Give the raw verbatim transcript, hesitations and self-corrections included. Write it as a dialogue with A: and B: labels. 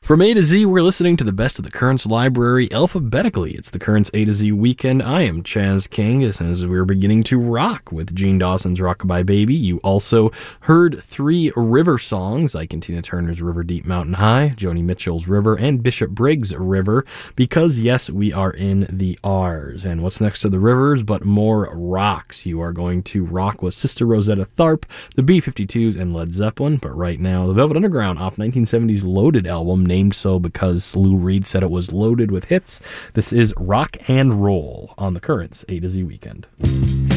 A: From A to Z, we're listening to the best of the Currents library alphabetically. It's the Currents A to Z weekend. I am Chaz King, as we're beginning to rock with Gene Dawson's Rockabye Baby. You also heard three river songs, like Tina Turner's River Deep Mountain High, Joni Mitchell's River, and Bishop Briggs' River, because yes, we are in the R's. And what's next to the rivers but more rocks? You are going to rock with Sister Rosetta Tharpe, the B fifty-twos, and Led Zeppelin. But right now, the Velvet Underground off nineteen seventies Loaded album, named so because Lou Reed said it was loaded with hits. This is Rock and Roll on the Currents A to Z weekend.